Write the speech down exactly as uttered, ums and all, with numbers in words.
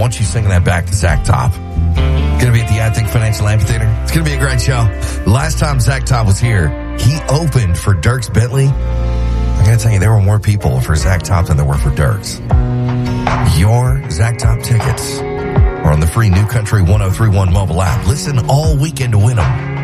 want you singing that back to Zach Top. Going to be at the I Think Financial Amphitheater. It's going to be a great show. Last time Zach Top was here, he opened for Dierks Bentley. I got to tell you, there were more people for Zach Top than there were for Dierks. Your Zach Top tickets are on the free New Country one oh three one mobile app. Listen all weekend to win them.